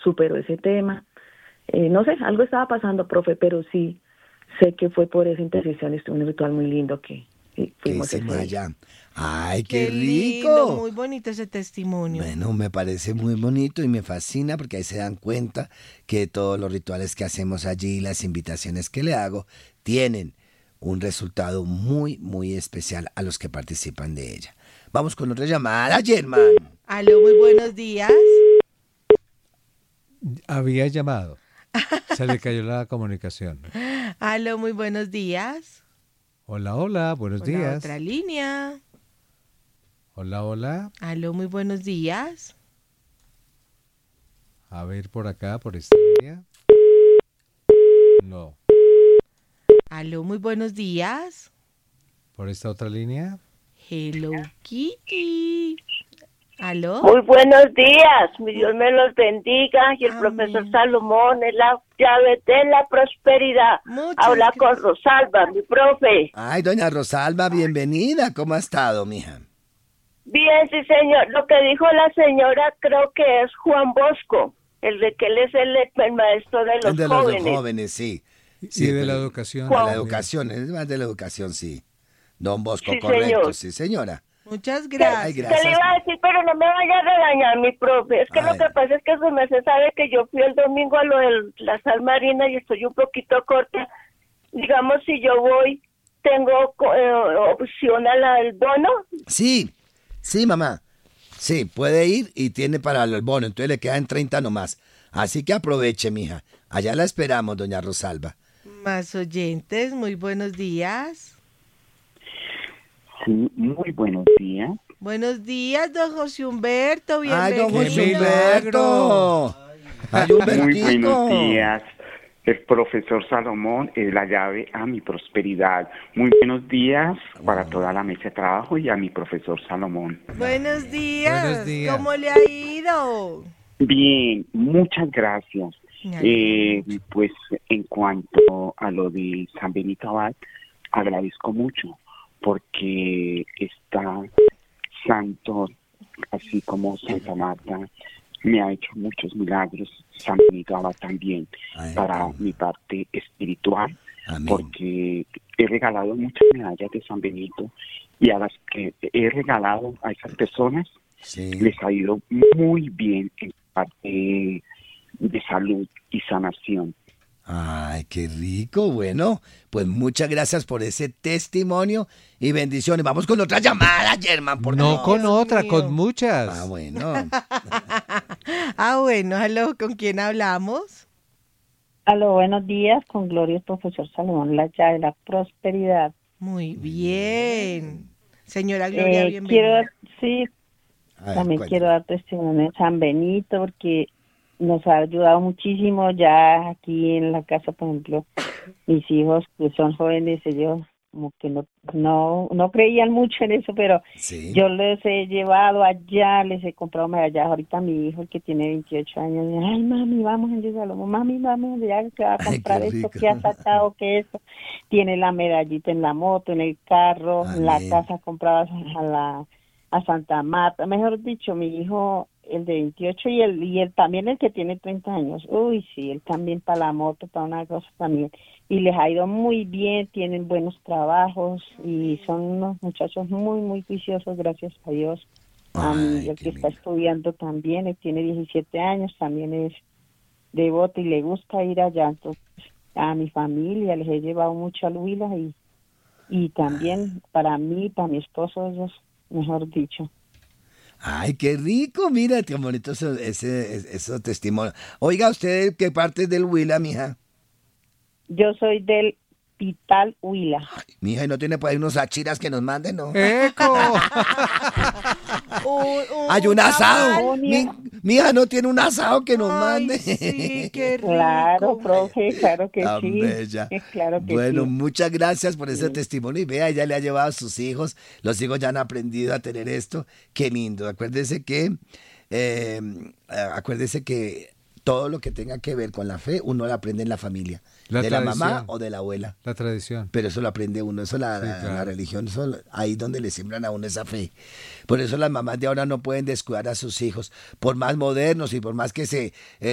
superó ese tema. No sé, algo estaba pasando, profe, pero sí sé que fue por esa intercesión. Estuvo un ritual muy lindo que fuimos ese hicimos día. allá? ¡Ay, qué Qué lindo, rico! muy bonito ese testimonio. Bueno, me parece muy bonito y me fascina porque ahí se dan cuenta que todos los rituales que hacemos allí, las invitaciones que le hago, tienen un resultado muy, muy especial a los que participan de ella. Vamos con otra llamada, Germán. Aló, muy buenos días. Había llamado. Se le cayó la comunicación. Aló, muy buenos días. Hola, hola, buenos Hola, días. otra línea. Hola, hola. Aló, muy buenos días. A ver por acá, por esta línea. No. Aló, muy buenos días. Por esta otra línea. Hello Kitty. ¿Aló? Muy buenos días, mi Dios me los bendiga y el Amén. profesor Salomón es la llave de la prosperidad. Muchas Habla con gracias. Rosalba, mi profe. Ay, doña Rosalba, bienvenida. ¿Cómo ha estado, mija? Bien, sí señor, lo que dijo la señora creo que es Juan Bosco, el de que él es el maestro de los de jóvenes. los jóvenes, sí. Sí, de la pero- educación. De la también. educación, es más de la educación, sí. Don Bosco, Sí, correcto, señor. sí, señora. Muchas ¿Qué gracias. gracias. le iba a decir? Pero no me vaya a regañar, mi profe. Es que A lo ver. que pasa es que su merced sabe que yo fui el domingo a lo de la sal marina y estoy un poquito corta. Digamos, si yo voy, tengo opción a la del bono. Sí, sí, mamá. Sí, puede ir y tiene para el bono, entonces le quedan 30 nomás. Así que aproveche, mija. Allá la esperamos, doña Rosalba. Más oyentes, muy buenos días. Sí, muy buenos días. Buenos días, don José Humberto, ¡Ay, don bienvenido. José milagro! Humberto! ¡Ay, Muy Humbertico! buenos días. El profesor Salomón es la llave a mi prosperidad. Muy buenos días para toda la mesa de trabajo y a mi profesor Salomón. Buenos días. Buenos días. ¿Cómo le ha ido? Bien, muchas gracias. Me alegro mucho. Pues en cuanto a lo de San Benito Abad, agradezco mucho porque está santo, así como Santa Marta, me ha hecho muchos milagros. San Benito Abad también, Ay, para amén. mi parte espiritual, Amén. porque he regalado muchas medallas de San Benito y a las que he regalado a esas personas Sí. les ha ido muy bien en parte de salud y sanación. Ay, qué rico. Bueno, pues muchas gracias por ese testimonio y bendiciones. Vamos con otra llamada, Germán, por No favor. con Dios otra, mío. con muchas. Ah, bueno. Bueno, aló, ¿con quién hablamos? Aló, buenos días, con Gloria, el profesor Salomón, la llave de la prosperidad. Muy bien. Señora Gloria, bienvenida. Quiero, sí, A ver, también cuéntame. quiero dar testimonio de San Benito porque nos ha ayudado muchísimo ya aquí en la casa, por ejemplo, mis hijos que son jóvenes, ellos como que no creían mucho en eso, pero Sí. yo les he llevado allá, les he comprado medallas. Ahorita mi hijo, el que tiene 28 años, dice, ay, mami, vamos a Salomón, mami, vamos allá, que va a Ay, comprar qué esto, rico. que ha sacado, que esto. Tiene la medallita en la moto, en el carro, en la Amén. casa comprada a Santa Marta. Mejor dicho, mi hijo, el de 28 y él también el que tiene 30 años. Uy, sí, él también para la moto, para una cosa también. Y les ha ido muy bien, tienen buenos trabajos y son unos muchachos muy, muy juiciosos, gracias a Dios. Ay, El qué que está lindo. estudiando también, él tiene 17 años, también es devoto y le gusta ir allá. Entonces, a mi familia les he llevado mucho al Huila y también para mí, para mi esposo, ellos, mejor dicho. Ay, qué rico, mira, qué bonito esos testimonios. Oiga, ¿usted qué parte es del Huila, mija? Yo soy del Pital Huila. Mija, ¿y no tiene por ahí unos achiras que nos manden, no? ¡Eco! Hay un asado. tamal. Mija, ¿no tiene un asado que nos Ay, mande? sí, qué rico. Claro, profe, claro que Tan sí. bella. Claro que Bueno, sí. muchas gracias por ese testimonio. Y vea, ella le ha llevado a sus hijos. Los hijos ya han aprendido a tener esto. Qué lindo. Acuérdese que todo lo que tenga que ver con la fe, uno lo aprende en la familia. La de la tradición. mamá o de la abuela. La tradición. Pero eso lo aprende uno, eso la, Sí, la claro. religión, eso, ahí donde le siembran a uno esa fe. Por eso las mamás de ahora no pueden descuidar a sus hijos, por más modernos y por más que se